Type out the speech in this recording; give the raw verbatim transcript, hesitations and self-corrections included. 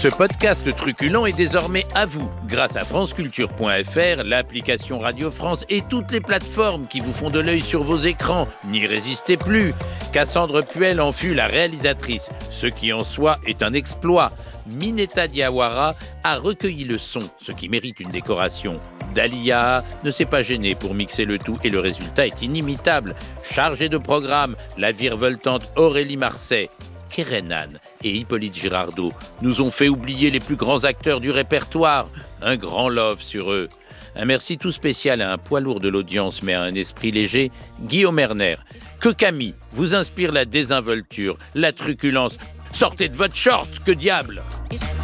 Ce podcast truculent est désormais à vous, grâce à franceculture point f r, l'application Radio France et toutes les plateformes qui vous font de l'œil sur vos écrans. N'y résistez plus. Cassandre Puel en fut la réalisatrice, ce qui en soi est un exploit. Mineta Diawara a recueilli le son, ce qui mérite une décoration. Dalia ne s'est pas gênée pour mixer le tout et le résultat est inimitable. Chargé de programme, la virevoltante Aurélie Marseille, Kerenan et Hippolyte Girardot nous ont fait oublier les plus grands acteurs du répertoire. Un grand love sur eux. Un merci tout spécial à un poids lourd de l'audience mais à un esprit léger, Guillaume Erner. Que Camille vous inspire la désinvolture, la truculence. Sortez de votre short, que diable!